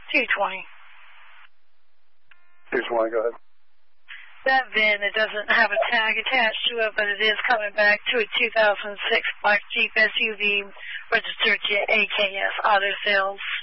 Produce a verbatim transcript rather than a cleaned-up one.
two twenty. two twenty, go ahead. That V I N, it doesn't have a tag attached to it, but it is coming back to a two thousand six black Jeep S U V registered to A K S Auto Sales.